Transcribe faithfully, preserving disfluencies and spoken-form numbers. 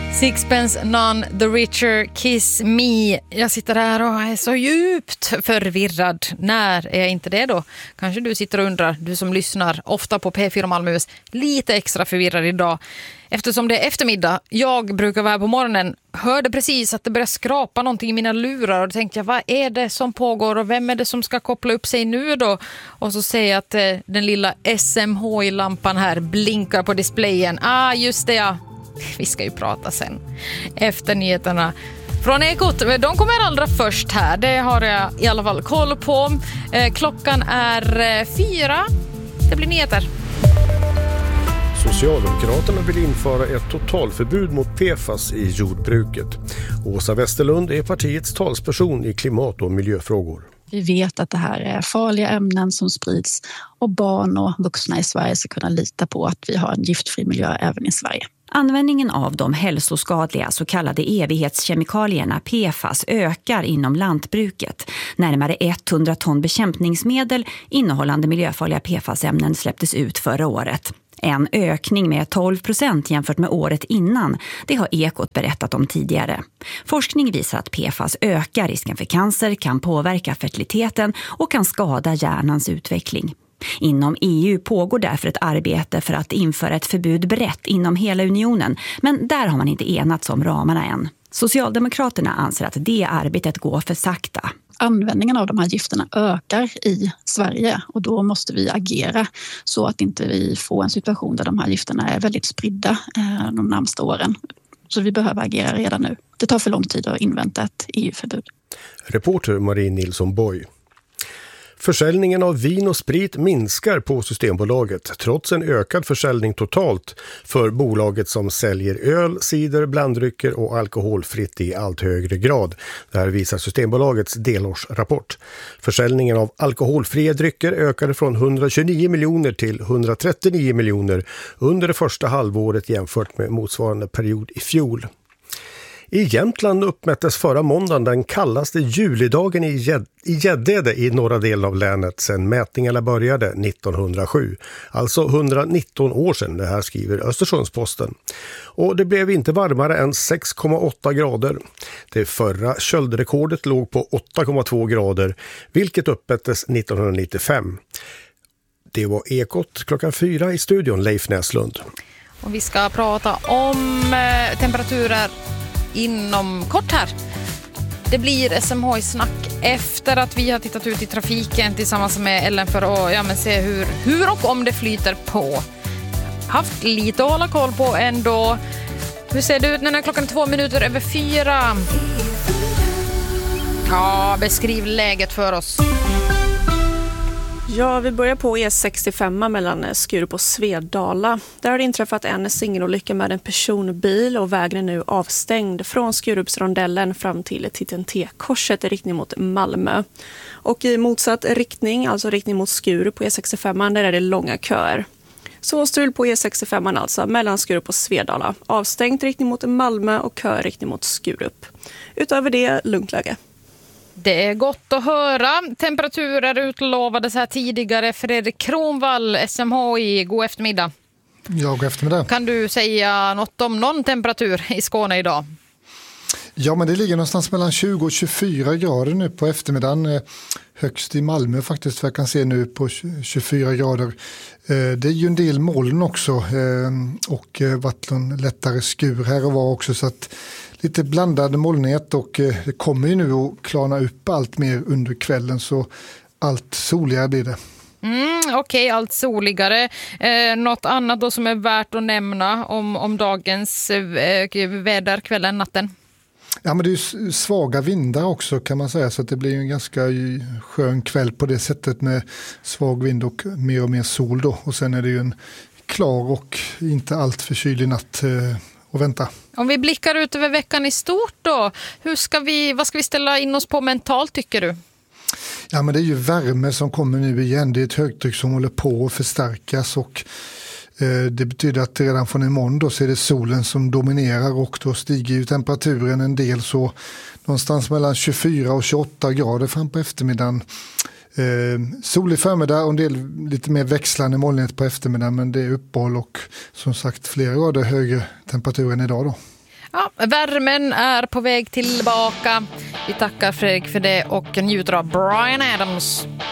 Sixpence None the Richer, Kiss Me. Jag sitter här och är så djupt förvirrad. När är jag inte det då? Kanske du sitter och undrar, du som lyssnar ofta på P fyra Malmös, lite extra förvirrad idag. Eftersom det är eftermiddag, jag brukar vara här på morgonen, hörde precis att det började skrapa någonting i mina lurar och då tänkte jag, vad är det som pågår och vem är det som ska koppla upp sig nu då? Och så ser jag att eh, den lilla S M H I-lampan här blinkar på displayen. Ah, just det ja. Vi ska ju prata sen efter nyheterna från Ekot. De kommer allra först här. Det har jag i alla fall koll på. Eh, klockan är eh, fyra. Det blir nyheter. Socialdemokraterna vill införa ett totalförbud mot P F A S i jordbruket. Åsa Westerlund är partiets talsperson i klimat- och miljöfrågor. Vi vet att det här är farliga ämnen som sprids och barn och vuxna i Sverige ska kunna lita på att vi har en giftfri miljö även i Sverige. Användningen av de hälsoskadliga så kallade evighetskemikalierna P F A S ökar inom lantbruket. Närmare hundra ton bekämpningsmedel innehållande miljöfarliga P F A S-ämnen släpptes ut förra året. En ökning med tolv procent jämfört med året innan, det har Ekot berättat om tidigare. Forskning visar att P F A S ökar risken för cancer, kan påverka fertiliteten och kan skada hjärnans utveckling. Inom E U pågår därför ett arbete för att införa ett förbud brett inom hela unionen, men där har man inte enats om ramarna än. Socialdemokraterna anser att det arbetet går för sakta. Användningen av de här gifterna ökar i Sverige och då måste vi agera så att inte vi får en situation där de här gifterna är väldigt spridda eh, de närmaste åren. Så vi behöver agera redan nu. Det tar för lång tid att invänta ett E U-förbud. Reporter Marie Nilsson Boy. Försäljningen av vin och sprit minskar på Systembolaget trots en ökad försäljning totalt för bolaget som säljer öl, cider, blanddrycker och alkoholfritt i allt högre grad. Det här visar Systembolagets delårsrapport. Försäljningen av alkoholfria drycker ökade från hundratjugonio miljoner till hundratrettionio miljoner under det första halvåret jämfört med motsvarande period i fjol. I Jämtland uppmättes förra måndagen den kallaste julidagen i Gäddede i norra delen av länet sedan mätningarna började nittonhundrasju. Alltså hundranitton år sedan, det här skriver Östersundsposten. Och det blev inte varmare än sex komma åtta grader. Det förra köldrekordet låg på åtta komma två grader, vilket uppmättes nittonhundranittiofem. Det var Ekot klockan fyra i studion, Leif Näslund. Och vi ska prata om eh, temperaturer inom kort här. Det blir S M H I-snack efter att vi har tittat ut i trafiken tillsammans med Ellen för att ja, men se hur, hur och om det flyter på. Haft lite att hålla koll på ändå. Hur ser det ut när klockan är två minuter över fyra? Ja, beskriv läget för oss. Ja, vi börjar på E sextiofem mellan Skurup och Svedala. Där har det inträffat en singelolycka med en personbil och vägen är nu avstängd från Skurupsrondellen fram till T T N T-korset i riktning mot Malmö. Och i motsatt riktning, alltså riktning mot Skurup på E sextiofem, där är det långa köer. Så strul på E sextiofem alltså mellan Skurup och Svedala. Avstängt riktning mot Malmö och kö riktning mot Skurup. Utöver det, lugnt läge. Det är gott att höra. Temperaturer utlovades här tidigare. Fredrik Kronvall, S M H I, god eftermiddag. Ja, god eftermiddag. Kan du säga något om någon temperatur i Skåne idag? Ja, men det ligger någonstans mellan tjugo och tjugofyra grader nu på eftermiddagen. Högst i Malmö faktiskt, jag kan se nu på tjugofyra grader. Det är ju en del moln också och vatten lättare skur här och var också, så att lite blandad molnighet, och det kommer ju nu att klarna upp allt mer under kvällen, så allt soligare blir det. Mm, Okej, okay, allt soligare. Eh, något annat då som är värt att nämna om, om dagens eh, väder, kvällen, natten? Ja, men det är ju svaga vindar också kan man säga, så att det blir en ganska skön kväll på det sättet med svag vind och mer och mer sol då. Och sen är det ju en klar och inte allt för kylig natt eh, att vänta. Om vi blickar ut över veckan i stort då, hur ska vi, vad ska vi ställa in oss på mentalt tycker du? Ja, men det är ju värme som kommer nu igen. Det är ett högtryck som håller på att förstärkas, och eh, det betyder att redan från imorgon då så är det solen som dominerar, och då stiger ju temperaturen en del, så någonstans mellan tjugofyra och tjugoåtta grader fram på eftermiddagen. Eh, solig förmiddag och en del lite mer växlande molnighet på eftermiddagen, men det är uppehåll och som sagt flera grader högre temperatur än idag då. Ja, värmen är på väg tillbaka. Vi tackar Fredrik för det och njuter av Bryan Adams.